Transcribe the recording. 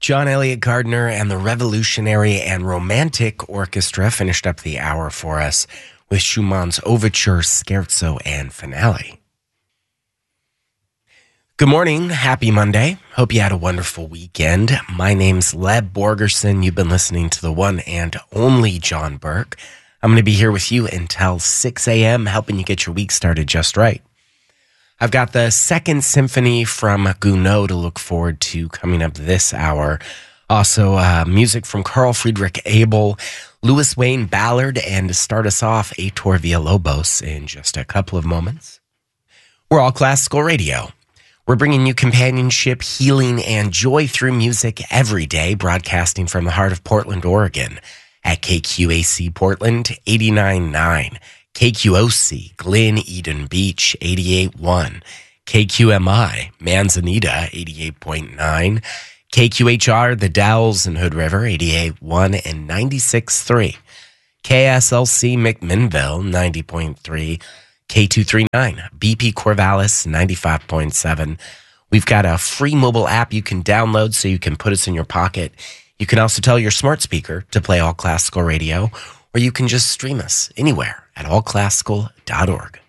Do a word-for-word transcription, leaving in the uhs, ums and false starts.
John Elliott Gardner and the Revolutionary and Romantic Orchestra finished up the hour for us with Schumann's Overture, Scherzo, and Finale. Good morning. Happy Monday. Hope you had a wonderful weekend. My name's Leb Borgerson. You've been listening to the one and only John Burke. I'm going to be here with you until six a.m., helping you get your week started just right. I've got the Second Symphony from Gounod to look forward to coming up this hour. Also, uh, music from Carl Friedrich Abel, Louis Wayne Ballard, and to start us off, Heitor Villalobos in just a couple of moments. We're All Classical Radio. We're bringing you companionship, healing, and joy through music every day, broadcasting from the heart of Portland, Oregon, at K Q A C Portland eighty-nine point nine. K Q O C, Glen Eden Beach, eighty-eight point one. K Q M I, Manzanita, eighty-eight point nine. K Q H R, The Dalles and Hood River, eighty-eight point one and ninety-six point three. K S L C, McMinnville, ninety point three. K two thirty-nine, B P Corvallis, ninety-five point seven. We've got a free mobile app you can download so you can put us in your pocket. You can also tell your smart speaker to play All Classical Radio, or you can just stream us anywhere at all classical dot org.